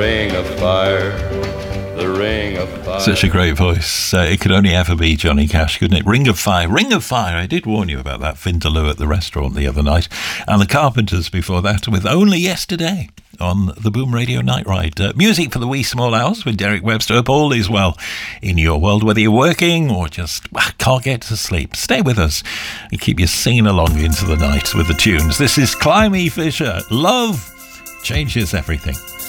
Ring of fire, the ring of fire. Such a great voice. It could only ever be Johnny Cash, couldn't it? Ring of Fire. Ring of Fire. I did warn you about that Vindaloo at the restaurant the other night. And the Carpenters before that with Only Yesterday on the Boom Radio Night Ride. Music for the wee small hours with Derek Webster. Hope all is well in your world, whether you're working or just can't get to sleep. Stay with us and keep you singing along into the night with the tunes. This is Climby Fisher. Love changes everything.